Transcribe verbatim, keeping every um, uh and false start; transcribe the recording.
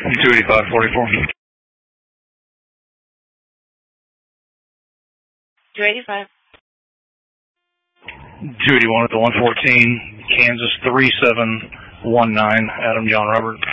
two eighty-five forty-four. two eighty-five. two eighty-one at the one fourteen, Kansas three seven one nine, Adam John Robert.